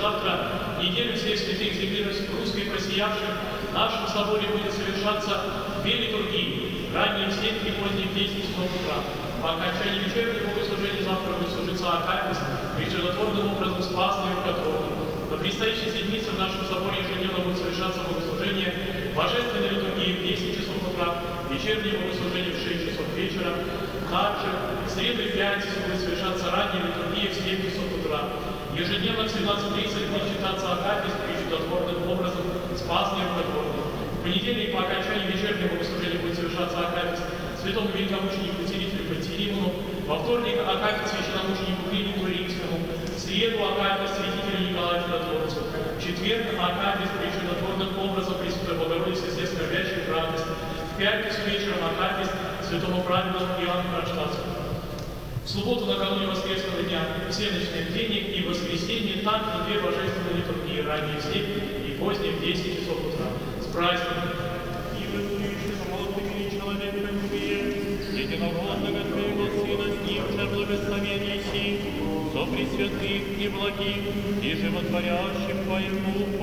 послезавтра неделю всех святых земли русской просиявших в нашем соборе будет совершаться две литургии, ранее в 7 и поздние в 10 часов утра. По окончании вечернего богослужения завтра будет служиться акафист, и чудотворным образом спасный и рукотворным. На предстоящей седмице в нашем соборе ежедневно будет совершаться богослужение божественной литургии в 10 часов утра, вечернее богослужение в 6 часов вечера. Также в среду и пятницу будет совершаться ранняя литургия в 7 часов утра. Ежедневно в 17:30 будет читаться акафист и чудотворным образом спасный и рукотворным. В понедельник по окончании вечернего богослужения будет совершаться акафист святому великомученику целителю Пантелеймону, во вторник акафист священномученику Клименту Римскому, в среду акафист святителю Николаю Чудотворцу, в четверг акафист при чудотворным образом Пресвятой Богородице все скорбящих радость, в пятницу вечером акафист святому праведному Иоанну Кронштадтскому. В субботу накануне воскресного дня всеночное бдение и воскресенье также две божественные литургии, ранее в 7 и поздние в 10 часов утра. С праздником! Единородного Твоего Сына, с Ним же благословеннейший, со пресвятых и благих, и животворящим по Ему